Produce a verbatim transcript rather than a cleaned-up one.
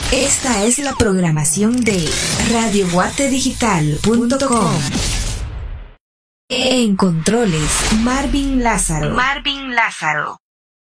Esta es la programación de radio guate digital punto com. En controles, Marvin Lázaro. Marvin Lázaro.